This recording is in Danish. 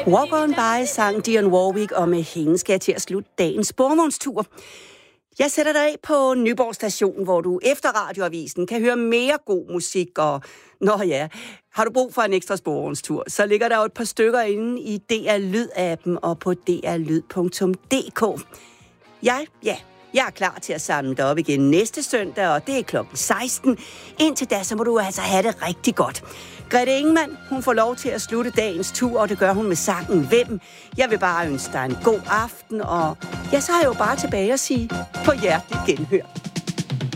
Walk On By sang Dionne Warwick, og med hende skal jeg til at slutte dagens sporvognstur. Jeg sætter dig af på Nyborg Station, hvor du efter radioavisen kan høre mere god musik, og har du brug for en ekstra sporvognstur, så ligger der jo et par stykker inde i DR Lyd-appen og på drlyd.dk. Jeg er klar til at samle dig op igen næste søndag, og det er klokken 16. Indtil da, så må du altså have det rigtig godt. Grete Ingemann, hun får lov til at slutte dagens tur, og det gør hun med sangen Hvem. Jeg vil bare ønske dig en god aften, og så har jeg jo bare tilbage at sige på hjertelig genhør.